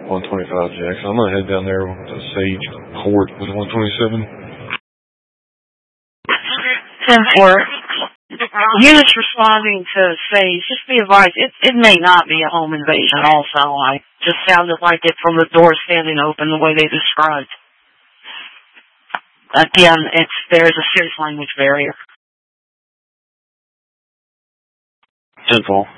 125 Jackson. I'm going to head down there to Sage Court with 127. 10-4. Units responding to Sage, just be advised, it may not be a home invasion also. I just sounded like it from the door standing open the way they described. Again, there is a serious language barrier. 10-4.